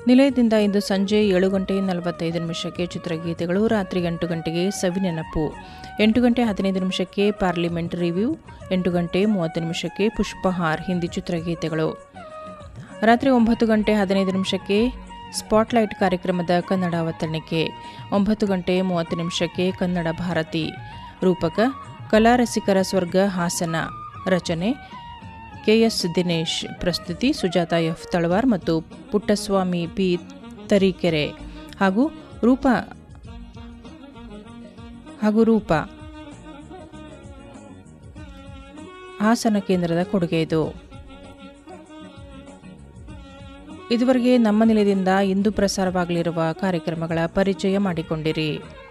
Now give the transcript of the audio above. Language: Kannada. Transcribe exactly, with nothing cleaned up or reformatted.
ನಿಲಯದಿಂದ ಇಂದು ಸಂಜೆ ಏಳು ಗಂಟೆ ನಲವತ್ತೈದು ನಿಮಿಷಕ್ಕೆ ಚಿತ್ರಗೀತೆಗಳು, ರಾತ್ರಿ ಎಂಟು ಗಂಟೆಗೆ ಸವಿನೆನಪು, ಎಂಟು ಗಂಟೆ ಹದಿನೈದು ನಿಮಿಷಕ್ಕೆ ಪಾರ್ಲಿಮೆಂಟ್ ರಿವ್ಯೂ, ಎಂಟು ಗಂಟೆ ಮೂವತ್ತು ನಿಮಿಷಕ್ಕೆ ಪುಷ್ಪಹಾರ್ ಹಿಂದಿ ಚಿತ್ರಗೀತೆಗಳು, ರಾತ್ರಿ ಒಂಬತ್ತು ಗಂಟೆ ಹದಿನೈದು ನಿಮಿಷಕ್ಕೆ ಸ್ಪಾಟ್ಲೈಟ್ ಕಾರ್ಯಕ್ರಮದ ಕನ್ನಡ ಅವತರಣಿಕೆ, ಒಂಬತ್ತು ಗಂಟೆ ಮೂವತ್ತು ನಿಮಿಷಕ್ಕೆ ಕನ್ನಡ ಭಾರತಿ. ರೂಪಕ ಕಲಾ ರಸಿಕರ ಸ್ವರ್ಗ ಹಾಸನ, ರಚನೆ ಕೆಎಸ್ ದಿನೇಶ್, ಪ್ರಸ್ತುತಿ ಸುಜಾತ ಎಫ್ ತಳವಾರ್ ಮತ್ತು ಪುಟ್ಟಸ್ವಾಮಿ ಪಿ ತರೀಕೆರೆ ಹಾಗೂ ರೂಪ ಹಾಗೂ ರೂಪ ಹಾಸನ ಕೇಂದ್ರದ ಕೊಡುಗೆ ಇದು. ಇದುವರೆಗೆ ನಮ್ಮ ನಿಲಯದಿಂದ ಇಂದು ಪ್ರಸಾರವಾಗಲಿರುವ ಕಾರ್ಯಕ್ರಮಗಳ ಪರಿಚಯ ಮಾಡಿಕೊಂಡಿರಿ.